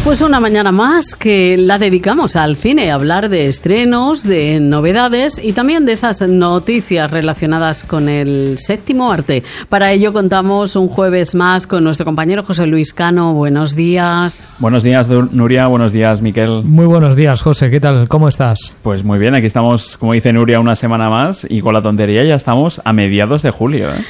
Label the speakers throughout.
Speaker 1: Pues una mañana más que la dedicamos al cine, a hablar de estrenos, de novedades y también de esas noticias relacionadas con el séptimo arte. Para ello contamos un jueves más con nuestro compañero José Luis Cano. Buenos días.
Speaker 2: Buenos días, Nuria. Buenos días, Miquel.
Speaker 3: Muy buenos días, José. ¿Qué tal? ¿Cómo estás?
Speaker 2: Pues muy bien. Aquí estamos, como dice Nuria, una semana más y con la tontería ya estamos a mediados de julio, ¿eh?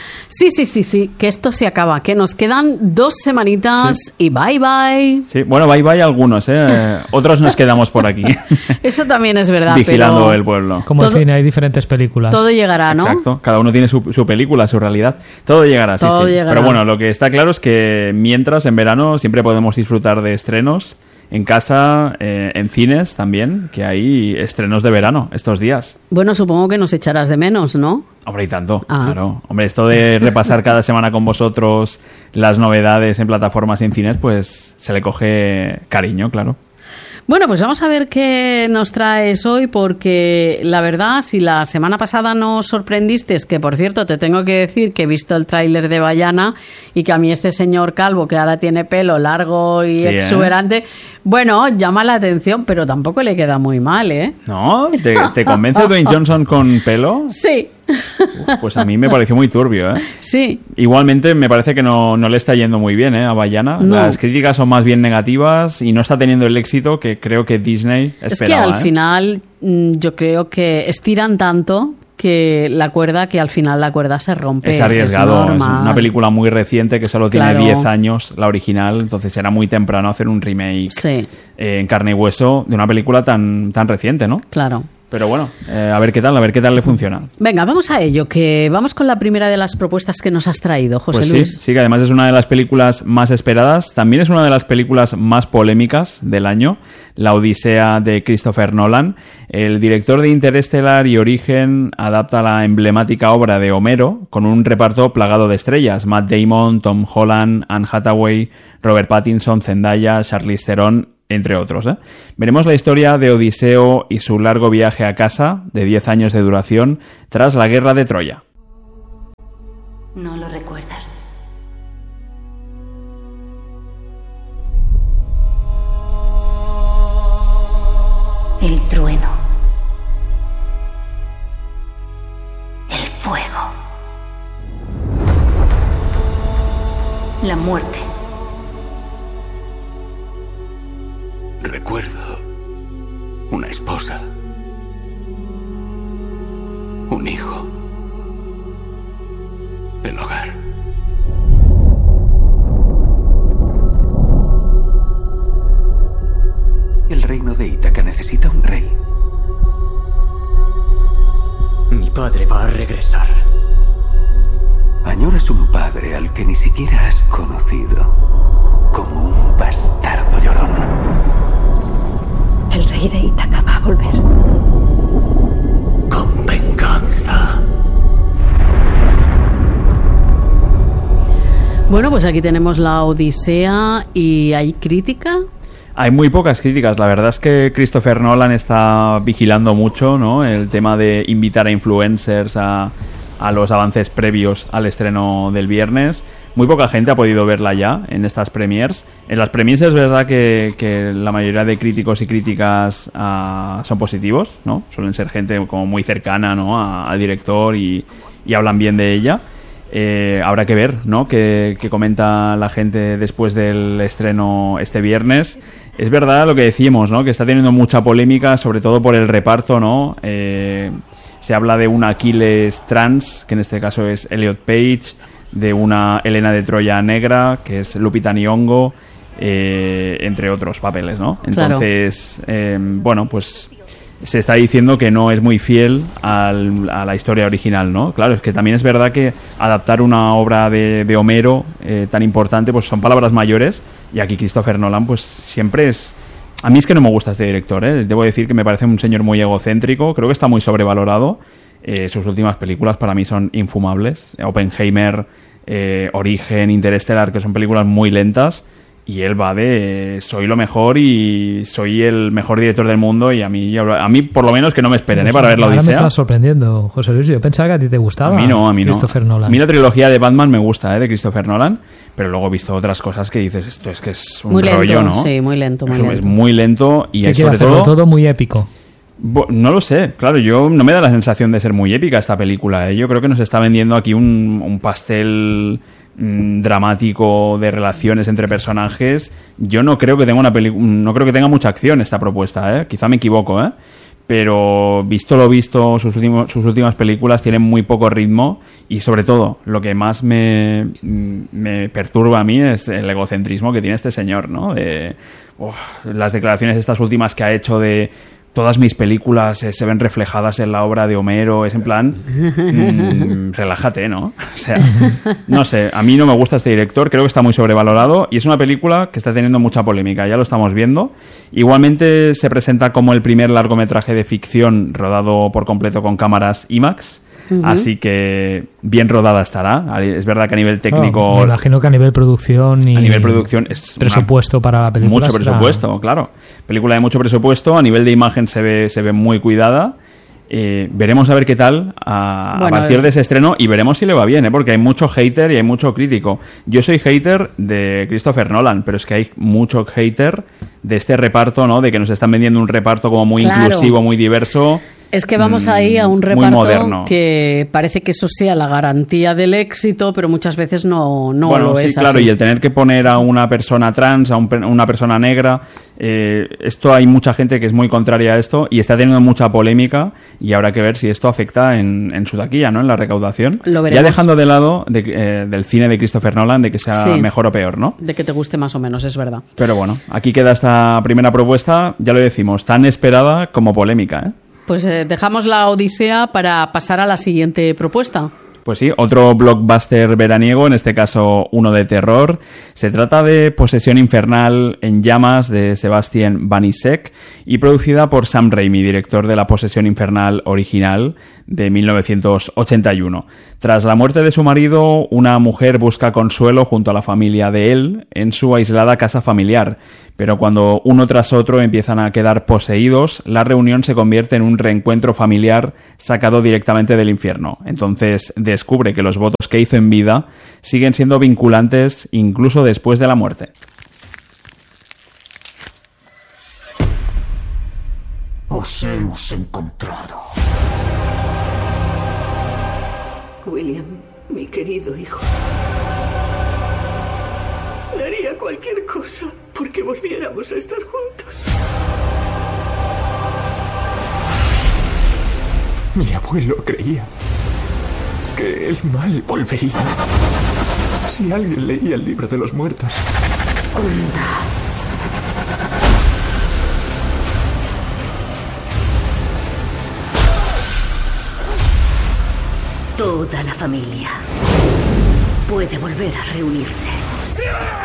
Speaker 1: Sí, que esto se acaba, que nos quedan 2 semanitas y bye bye.
Speaker 2: Sí, bueno, bye algunos, otros nos quedamos por aquí.
Speaker 1: Eso también es verdad.
Speaker 2: Vigilando
Speaker 1: pero
Speaker 2: el pueblo.
Speaker 3: Como el cine, hay diferentes películas.
Speaker 1: Todo llegará, ¿no?
Speaker 2: Exacto, cada uno tiene su película, su realidad. Todo llegará,
Speaker 1: todo
Speaker 2: sí.
Speaker 1: Llegará.
Speaker 2: Pero bueno, lo que está claro es que mientras, en verano, siempre podemos disfrutar de estrenos en casa, en cines también, que hay estrenos de verano estos días.
Speaker 1: Bueno, supongo que nos echarás de menos, ¿no?
Speaker 2: Hombre, y tanto, claro. Hombre, esto de repasar cada semana con vosotros las novedades en plataformas y en cines, pues se le coge cariño, claro.
Speaker 1: Bueno, pues vamos a ver qué nos traes hoy, porque la verdad, si la semana pasada nos sorprendiste, es que, por cierto, te tengo que decir que he visto el tráiler de Vaiana y que a mí este señor calvo, que ahora tiene pelo largo y exuberante, bueno, llama la atención, pero tampoco le queda muy mal, ¿eh?
Speaker 2: ¿No? ¿Te convence Dwayne Johnson con pelo?
Speaker 1: Sí.
Speaker 2: Pues a mí me pareció muy turbio, ¿eh?
Speaker 1: Sí.
Speaker 2: Igualmente me parece que no le está yendo muy bien, a Vaiana.
Speaker 1: No.
Speaker 2: Las críticas son más bien negativas y no está teniendo el éxito que creo que Disney esperaba.
Speaker 1: Es que al final yo creo que estiran tanto que la cuerda se rompe.
Speaker 2: Es arriesgado, es
Speaker 1: normal.
Speaker 2: una película muy reciente que solo tiene
Speaker 1: Claro.
Speaker 2: 10 años, la original, entonces era muy temprano hacer un remake en carne y hueso de una película tan reciente, ¿no?
Speaker 1: Claro.
Speaker 2: Pero bueno, a ver qué tal le funciona.
Speaker 1: Venga, vamos a ello, que vamos con la primera de las propuestas que nos has traído, José
Speaker 2: Pues
Speaker 1: Luis.
Speaker 2: Sí, que además es una de las películas más esperadas, también es una de las películas más polémicas del año, La Odisea de Christopher Nolan. El director de Interestelar y Origen adapta la emblemática obra de Homero con un reparto plagado de estrellas: Matt Damon, Tom Holland, Anne Hathaway, Robert Pattinson, Zendaya, Charlize Theron, entre otros. Veremos la historia de Odiseo y su largo viaje a casa, de 10 años de duración, tras la guerra de Troya.
Speaker 4: ¿No lo recuerdas? El trueno. El fuego. La muerte.
Speaker 5: Recuerdo una esposa, un hijo, el hogar. El reino de Ítaca necesita un rey. Mi padre va a regresar. Añoras un padre al que ni siquiera has conocido, como un bastardo llorón.
Speaker 4: El rey de Ítaca va a volver.
Speaker 5: Con venganza.
Speaker 1: Bueno, pues aquí tenemos La Odisea y ¿hay crítica?
Speaker 2: Hay muy pocas críticas. La verdad es que Christopher Nolan está vigilando mucho, ¿no?, el tema de invitar a influencers a los avances previos al estreno del viernes. Muy poca gente ha podido verla ya en estas premiers. En las premiers es verdad que la mayoría de críticos y críticas son positivos, ¿no? Suelen ser gente como muy cercana, ¿no?, al director y hablan bien de ella. Habrá que ver, ¿no?, qué comenta la gente después del estreno este viernes. Es verdad lo que decimos, ¿no?, que está teniendo mucha polémica, sobre todo por el reparto, ¿no? Se habla de un Aquiles trans, que en este caso es Elliot Page, de una Helena de Troya negra, que es Lupita Nyong'o, entre otros papeles, ¿no? Entonces, bueno, pues se está diciendo que no es muy fiel a la historia original, ¿no? Claro, es que también es verdad que adaptar una obra de Homero tan importante, pues son palabras mayores, y aquí Christopher Nolan pues siempre es... A mí es que no me gusta este director, ¿eh? Debo decir que me parece un señor muy egocéntrico, creo que está muy sobrevalorado. Sus últimas películas para mí son infumables. Oppenheimer, Origen, Interestelar, que son películas muy lentas, y él va de soy lo mejor y soy el mejor director del mundo, y a mí por lo menos que no me esperen para ver la Odisea.
Speaker 3: Ahora me estás sorprendiendo, José Luis. Yo pensaba que a ti te gustaba.
Speaker 2: A mí no.
Speaker 3: Christopher Nolan.
Speaker 2: A mí la trilogía de Batman me gusta, de Christopher Nolan, pero luego he visto otras cosas que dices, esto es que es un
Speaker 1: muy lento,
Speaker 2: rollo, ¿no?
Speaker 1: Sí, muy lento.
Speaker 2: Es muy lento y
Speaker 3: que
Speaker 2: sobre
Speaker 3: todo muy épico.
Speaker 2: No lo sé, claro, no me da la sensación de ser muy épica esta película, ¿eh? Yo creo que nos está vendiendo aquí un pastel dramático de relaciones entre personajes. Yo no creo que tenga no creo que tenga mucha acción esta propuesta, ¿eh? Quizá me equivoco, ¿eh? Pero visto lo visto, sus últimas películas tienen muy poco ritmo, y sobre todo lo que más me perturba a mí es el egocentrismo que tiene este señor, ¿no? Las declaraciones estas últimas que ha hecho de todas mis películas se ven reflejadas en la obra de Homero, es en plan relájate, ¿no? O sea, no sé, a mí no me gusta este director, creo que está muy sobrevalorado, y es una película que está teniendo mucha polémica, ya lo estamos viendo. Igualmente se presenta como el primer largometraje de ficción rodado por completo con cámaras IMAX. Así que bien rodada estará. Es verdad que a nivel técnico...
Speaker 3: me imagino que a nivel producción
Speaker 2: es
Speaker 3: presupuesto para la película.
Speaker 2: Mucho presupuesto, claro. Película de mucho presupuesto. A nivel de imagen se ve muy cuidada. Veremos a ver qué tal a partir de ese estreno, y veremos si le va bien, porque hay mucho hater y hay mucho crítico. Yo soy hater de Christopher Nolan, pero es que hay mucho hater de este reparto, ¿no? De que nos están vendiendo un reparto como muy inclusivo, muy diverso.
Speaker 1: Es que vamos ahí a un reparto que parece que eso sea la garantía del éxito, pero muchas veces no lo es
Speaker 2: claro,
Speaker 1: así.
Speaker 2: Y el tener que poner a una persona trans, a una persona negra, esto hay mucha gente que es muy contraria a esto y está teniendo mucha polémica, y habrá que ver si esto afecta en su taquilla, ¿no? En la recaudación.
Speaker 1: Lo veremos.
Speaker 2: Ya dejando de lado del cine de Christopher Nolan, de que sea mejor o peor, ¿no?
Speaker 1: De que te guste más o menos, es verdad.
Speaker 2: Pero bueno, aquí queda esta primera propuesta, ya lo decimos, tan esperada como polémica, ¿eh?
Speaker 1: Pues dejamos la Odisea para pasar a la siguiente propuesta.
Speaker 2: Pues sí, otro blockbuster veraniego, en este caso uno de terror. Se trata de Posesión Infernal en Llamas, de Sebastian Banisek, y producida por Sam Raimi, director de la Posesión Infernal original de 1981. Tras la muerte de su marido, una mujer busca consuelo junto a la familia de él en su aislada casa familiar. Pero cuando uno tras otro empiezan a quedar poseídos, la reunión se convierte en un reencuentro familiar sacado directamente del infierno. Entonces descubre que los votos que hizo en vida siguen siendo vinculantes incluso después de la muerte.
Speaker 6: Os hemos encontrado.
Speaker 7: William, mi querido hijo. Daría cualquier cosa porque volviéramos a estar juntos.
Speaker 6: Mi abuelo creía que el mal volvería si alguien leía el libro de los muertos.
Speaker 7: Toda la familia puede volver a reunirse.